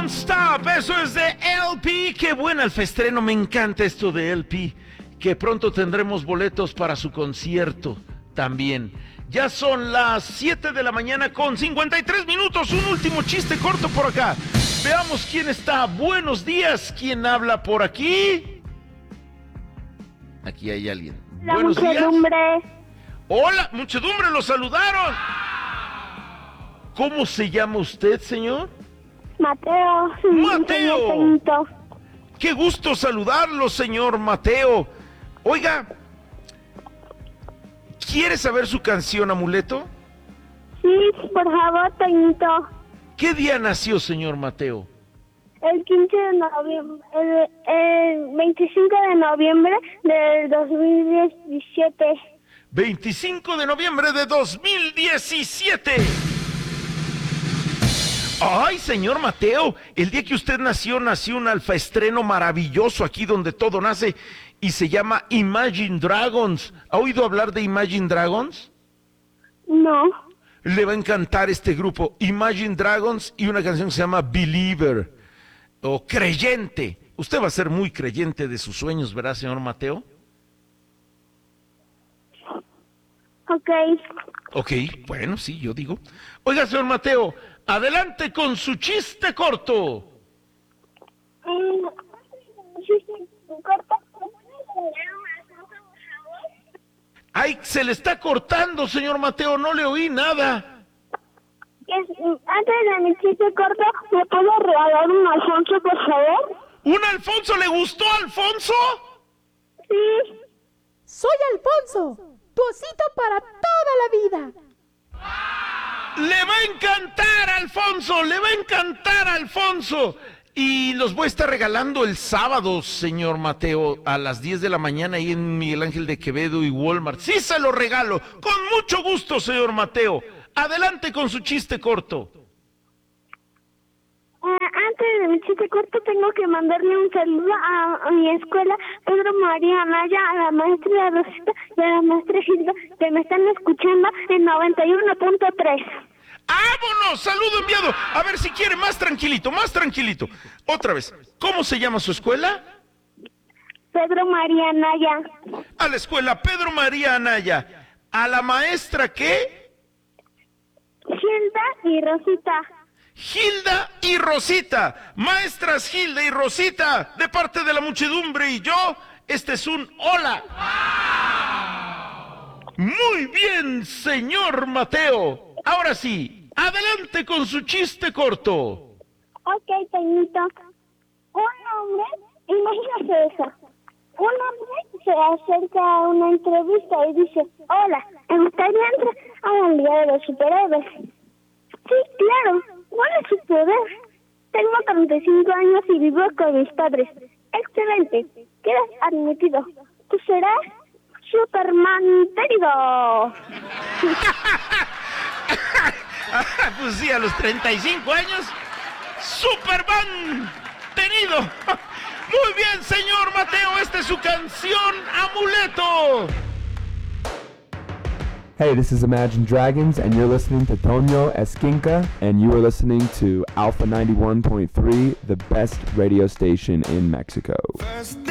Don't Stop, eso es de LP. Qué buen alfaestreno, me encanta esto de LP. Que pronto tendremos boletos para su concierto también. Ya son las 7 de la mañana con 53 minutos. Un último chiste corto por acá. Veamos quién está. Buenos días. ¿Quién habla por aquí? Aquí hay alguien. La Buenos muchedumbre. días. Hola, muchedumbre, lo saludaron. ¿Cómo se llama usted, señor? Mateo. Mateo. Señor Peñito. Qué gusto saludarlo, señor Mateo. Oiga, ¿quiere saber su canción, Amuleto? Sí, por favor, Peñito. ¿Qué día nació, señor Mateo? El 15 de noviembre, el 25 de noviembre del 2017. 25 de noviembre de 2017. Ay, señor Mateo, el día que usted nació un alfaestreno maravilloso aquí donde todo nace y se llama Imagine Dragons. ¿Ha oído hablar de Imagine Dragons? No. Le va a encantar este grupo, Imagine Dragons, y una canción que se llama Believer, o Creyente. Usted va a ser muy creyente de sus sueños, ¿verdad, señor Mateo? Ok. Ok, bueno, sí, yo digo. Oiga, señor Mateo, adelante con su chiste corto. Ay, se le está cortando, señor Mateo, no le oí nada. Antes de mi chiste corto, ¿me puedo regalar un Alfonso, por favor? ¿Un Alfonso? ¿Le gustó Alfonso? Sí. Soy Alfonso, tu osito para toda la vida. Le va a encantar, Alfonso, le va a encantar, Alfonso. Y los voy a estar regalando el sábado, señor Mateo, a las 10 de la mañana ahí en Miguel Ángel de Quevedo y Walmart. Sí se lo regalo, con mucho gusto, señor Mateo. Adelante con su chiste corto. Antes de mi chiste corto, tengo que mandarle un saludo a mi escuela, Pedro María Anaya, a la maestra Rosita y a la maestra Gilda, que me están escuchando en 91.3. ¡Vámonos! ¡Saludo enviado! A ver si quiere más tranquilito, más tranquilito. Otra vez, ¿cómo se llama su escuela? Pedro María Anaya. A la escuela Pedro María Anaya. ¿A la maestra qué? Gilda y Rosita. Gilda y Rosita. Maestras Gilda y Rosita, de parte de la muchedumbre y yo, este es un hola. Muy bien, señor Mateo. Ahora sí, adelante con su chiste corto. Ok, Peñito. Un hombre, imagínate eso. Un hombre se acerca a una entrevista y dice: hola, ¿me gustaría entrar a la Liga de los Superhéroes? Sí, claro. ¿Cuál es su poder? Tengo 35 años y vivo con mis padres. Excelente. Quedas admitido. Tú serás Superman querido. Pues sí, a los 35 años, Superman tenido. Muy bien, señor Mateo, esta es su canción, Amuleto. Hey, this is Imagine Dragons, and you're listening to Tonio Esquinca, and you are listening to Alpha 91.3, the best radio station in Mexico.